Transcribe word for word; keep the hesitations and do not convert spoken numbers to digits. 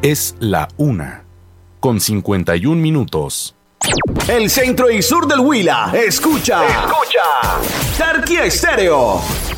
Es la una, con cincuenta y un minutos. El centro y sur del Huila, escucha. Escucha. Tarquía Estéreo.